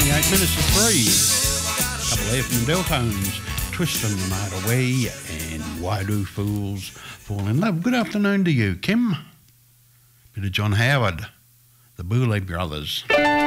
28 minutes to 3. Couple of F and Deltones, Twisting the Night Away and Why Do Fools Fall in Love. Good afternoon to you, Kim. Bit of John Howard, the Boulay Brothers.